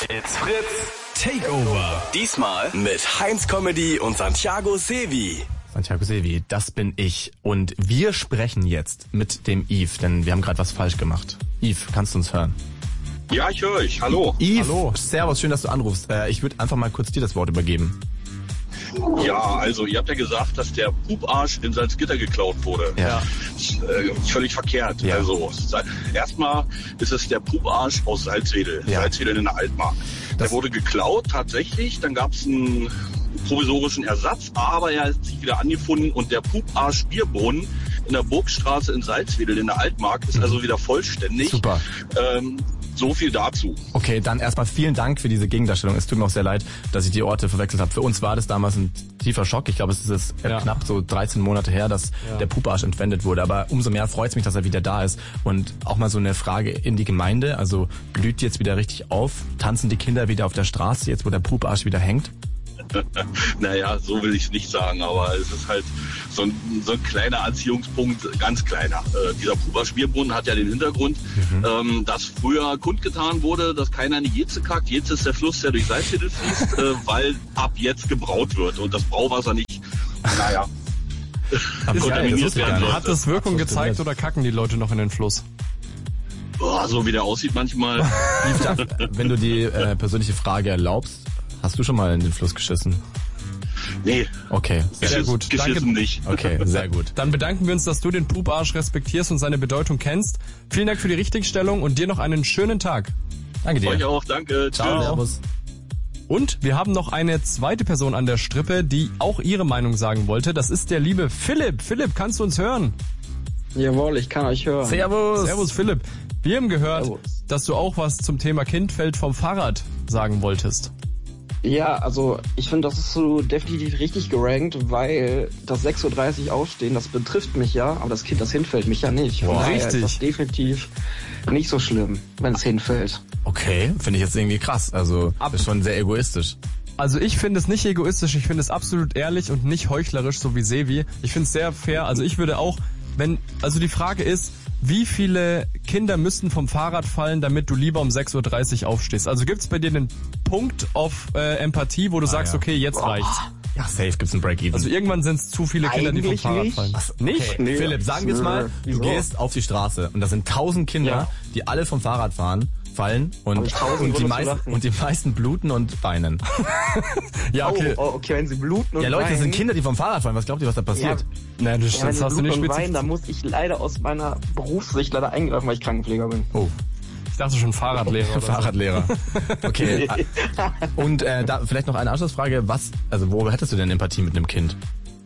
It's Fritz Takeover. Diesmal mit Heinz Comedy und Santiago Sevi. Santiago Sevi, das bin ich. Und wir sprechen jetzt mit dem Yves, denn wir haben gerade was falsch gemacht. Yves, kannst du uns hören? Ja, ich höre euch. Hallo. Yves, hallo. Servus, schön, dass du anrufst. Ich würde einfach mal kurz dir das Wort übergeben. Ja, also ihr habt ja gesagt, dass der Puparsch in Salzgitter geklaut wurde. Ja. Völlig verkehrt. Ja. Also erstmal ist es der Puparsch aus Salzwedel. Ja. Salzwedel in der Altmark. Der wurde geklaut tatsächlich, dann gab es einen provisorischen Ersatz, aber er hat sich wieder angefunden und der Puparsch Bierbrunnen in der Burgstraße in Salzwedel in der Altmark ist also wieder vollständig. Super. So viel dazu. Okay, dann erstmal vielen Dank für diese Gegendarstellung. Es tut mir auch sehr leid, dass ich die Orte verwechselt habe. Für uns war das damals ein tiefer Schock. Ich glaube, es ist jetzt knapp so 13 Monate her, dass der Puparsch entwendet wurde. Aber umso mehr freut es mich, dass er wieder da ist. Und auch mal so eine Frage in die Gemeinde. Also blüht jetzt wieder richtig auf? Tanzen die Kinder wieder auf der Straße, jetzt wo der Puparsch wieder hängt? Naja, so will ich es nicht sagen, aber es ist halt so ein kleiner Anziehungspunkt, ganz kleiner. Dieser Puparsch Bierbrunnen hat ja den Hintergrund, dass früher kundgetan wurde, dass keiner in die Jeze kackt. Jeze ist der Fluss, der durch Salzwedel fließt, weil ab jetzt gebraut wird und das Brauwasser nicht, kontaminiert werden sollte. Hat das Wirkung gezeigt oder kacken die Leute noch in den Fluss? Boah, so wie der aussieht manchmal. Wenn du die persönliche Frage erlaubst, hast du schon mal in den Fluss geschissen? Nee. Okay, sehr gut. Geschissen nicht. Okay, sehr gut. Dann bedanken wir uns, dass du den Puparsch respektierst und seine Bedeutung kennst. Vielen Dank für die Richtigstellung und dir noch einen schönen Tag. Danke dir. Euch auch, danke. Ciao. Servus. Und wir haben noch eine zweite Person an der Strippe, die auch ihre Meinung sagen wollte. Das ist der liebe Philipp. Philipp, kannst du uns hören? Jawohl, ich kann euch hören. Servus. Servus, Philipp. Wir haben gehört, dass du auch was zum Thema Kindfeld vom Fahrrad sagen wolltest. Ja, also ich finde, das ist so definitiv richtig gerankt, weil das 6.30 Uhr aufstehen, das betrifft mich ja, aber das Kind, das hinfällt mich ja nicht. Von daher ist das definitiv nicht so schlimm, wenn es hinfällt. Okay, finde ich jetzt irgendwie krass. Also das ist schon sehr egoistisch. Also ich finde es nicht egoistisch, ich finde es absolut ehrlich und nicht heuchlerisch, so wie Sevi. Ich finde es sehr fair. Also ich würde auch, also die Frage ist, wie viele Kinder müssten vom Fahrrad fallen, damit du lieber um 6.30 Uhr aufstehst? Also gibt's bei dir einen Punkt auf Empathie, wo du sagst, okay, jetzt reicht's? Ja, safe gibt's einen Break-Even. Also irgendwann sind es zu viele Kinder, die vom Fahrrad fallen. Nicht? Okay. Nee. Philipp, sagen wir es mal, du gehst auf die Straße und da sind 1000 Kinder, die alle vom Fahrrad fallen und die meisten bluten und weinen. Ja, okay. Okay, wenn sie bluten und ja, Leute, weinen. Das sind Kinder, die vom Fahrrad fallen. Was glaubt ihr, was da passiert? Ja. Das hast du nicht spezifisch. Da muss ich leider aus meiner Berufssicht leider eingreifen, weil ich Krankenpfleger bin. Oh. Ich dachte schon Fahrradlehrer. Fahrradlehrer. Okay. Und da vielleicht noch eine Anschlussfrage. Wo hättest du denn Empathie mit einem Kind?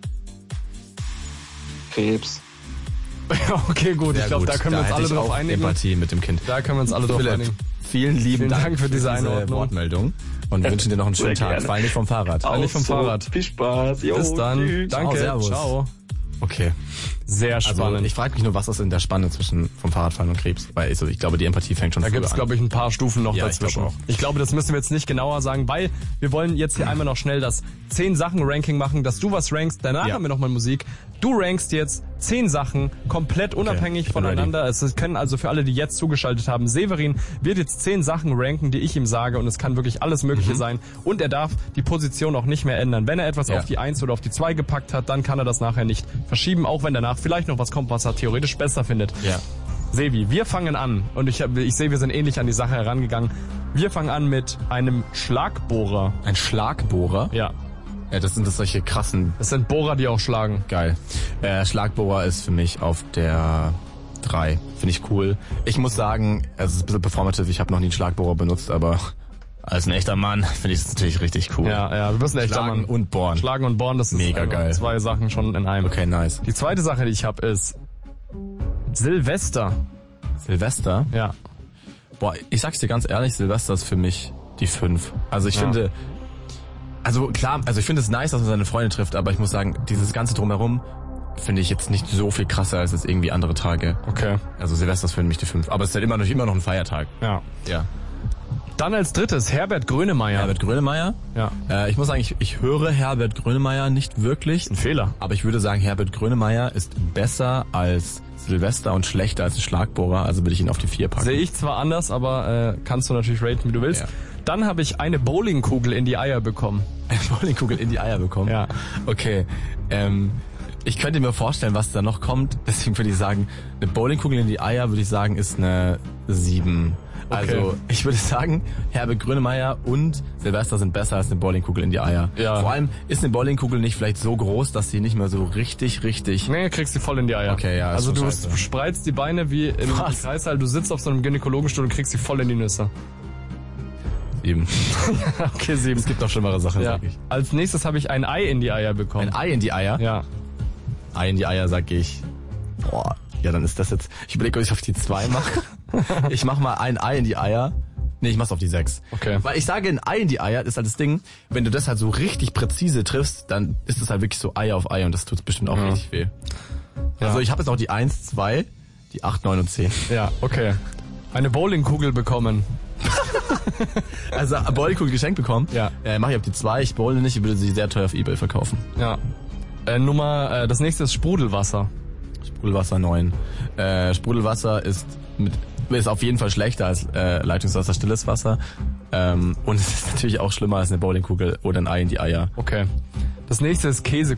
Krebs. Okay, gut. Sehr ich glaube, da können wir uns alle drauf einigen. Empathie mit dem Kind. Da können wir uns alle drauf einigen. Vielen lieben Dank für diese Wortmeldung und wünschen dir noch einen schönen Tag. Fall nicht vom Fahrrad. Fall nicht vom Fahrrad. Viel Spaß. Bis dann. Tschüss. Danke. Servus. Ciao. Okay. Sehr spannend. Also, ich frage mich nur, was ist in der Spanne zwischen vom Fahrradfahren und Krebs? Weil ich glaube, die Empathie fängt schon früher an. Da gibt es, glaube ich, ein paar Stufen noch dazwischen. Ich glaube, das müssen wir jetzt nicht genauer sagen, weil wir wollen jetzt hier einmal noch schnell das 10-Sachen-Ranking machen, dass du was rankst. Danach haben wir nochmal Musik. Du rankst jetzt 10 Sachen komplett unabhängig voneinander. Es können also für alle, die jetzt zugeschaltet haben, Severin wird jetzt 10 Sachen ranken, die ich ihm sage, und es kann wirklich alles Mögliche sein. Und er darf die Position auch nicht mehr ändern. Wenn er etwas auf die 1 oder auf die 2 gepackt hat, dann kann er das nachher nicht verschieben, auch wenn danach vielleicht noch was kommt, was er theoretisch besser findet. Ja. Sevi, wir fangen an. Und ich sehe, wir sind ähnlich an die Sache herangegangen. Wir fangen an mit einem Schlagbohrer. Ein Schlagbohrer? Ja. Ja, das sind solche krassen... Das sind Bohrer, die auch schlagen. Geil. Schlagbohrer ist für mich auf der 3. Finde ich cool. Ich muss sagen, es ist ein bisschen performative. Ich habe noch nie einen Schlagbohrer benutzt, aber als ein echter Mann finde ich es natürlich richtig cool. Ja, du bist ein echter Mann. Schlagen und bohren. Schlagen und bohren, das ist mega geil. 2 Sachen schon in einem. Okay, nice. Die zweite Sache, die ich habe, ist Silvester. Silvester? Ja. Boah, ich sag's dir ganz ehrlich, Silvester ist für mich die 5. Also ich finde... Also klar, ich finde es nice, dass man seine Freunde trifft, aber ich muss sagen, dieses ganze Drumherum finde ich jetzt nicht so viel krasser als jetzt irgendwie andere Tage. Okay. Also Silvester ist für mich die 5. Aber es ist halt immer noch ein Feiertag. Ja. Dann als drittes Herbert Grönemeyer. Herbert Grönemeyer? Ja. Ich muss sagen, ich höre Herbert Grönemeyer nicht wirklich. Ein Fehler. Aber ich würde sagen, Herbert Grönemeyer ist besser als Silvester und schlechter als ein Schlagbohrer, also würde ich ihn auf die 4 packen. Sehe ich zwar anders, aber kannst du natürlich raten, wie du willst. Ja. Dann habe ich eine Bowlingkugel in die Eier bekommen. Eine Bowlingkugel in die Eier bekommen? Ja. Okay. Ich könnte mir vorstellen, was da noch kommt. Deswegen würde ich sagen, eine Bowlingkugel in die Eier, würde ich sagen, ist eine 7. Okay. Also ich würde sagen, Herbert Grönemeyer und Silvester sind besser als eine Bowlingkugel in die Eier. Ja. Vor allem ist eine Bowlingkugel nicht vielleicht so groß, dass sie nicht mehr so richtig... Nee, kriegst sie voll in die Eier. Okay, ja. Also du spreizt die Beine wie im Kreissaal, du sitzt auf so einem Gynäkologenstuhl und kriegst sie voll in die Nüsse. 7. Okay, 7. Es gibt noch schlimmere Sachen, ja. sag ich. Als nächstes habe ich ein Ei in die Eier bekommen. Ein Ei in die Eier? Ja. Ei in die Eier, sag ich. Boah, ja, dann ist das jetzt... Ich überlege, ob ich auf die 2 mache. Ich mach mal ein Ei in die Eier. Nee, ich mach's auf die 6. Okay. Weil ich sage, ein Ei in die Eier ist halt das Ding, wenn du das halt so richtig präzise triffst, dann ist es halt wirklich so Ei auf Ei und das tut bestimmt auch richtig weh. Ja. Also ich habe jetzt noch die 1, 2, die 8, 9 und 10. Ja, okay. Eine Bowlingkugel bekommen. Also Bowlingkugel geschenkt bekommen? Ja. Mach ich auf die 2, ich bowle nicht, ich würde sie sehr teuer auf eBay verkaufen. Ja. Das nächste ist Sprudelwasser. Sprudelwasser 9. Sprudelwasser ist auf jeden Fall schlechter als Leitungswasser, stilles Wasser. Und es ist natürlich auch schlimmer als eine Bowlingkugel oder ein Ei in die Eier. Okay. Das nächste ist